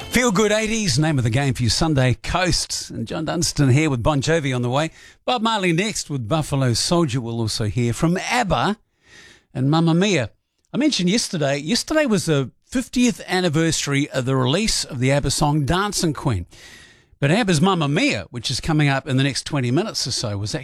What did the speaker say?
Feel Good 80s, name of the game for you Sunday Coast. And John Dunstan here with Bon Jovi on the way. Bob Marley next with Buffalo Soldier. We'll also hear from ABBA and Mamma Mia. I mentioned yesterday was the 50th anniversary of the release of the ABBA song Dancing Queen. But ABBA's Mamma Mia, which is coming up in the next 20 minutes or so, was actually